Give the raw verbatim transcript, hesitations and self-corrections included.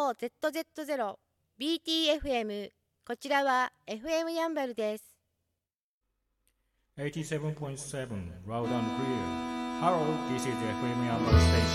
オーゼットゼットゼロビーティーエフエム こちらは エフエム やんばるです。 eighty-seven point seven Loud and Clear. Hello, this is エフエム Yambal Station.